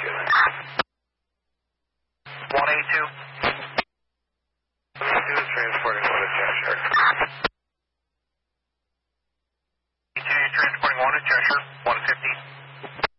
182. 182 is transporting one to Cheshire. 182, you're transporting one to Cheshire, 150.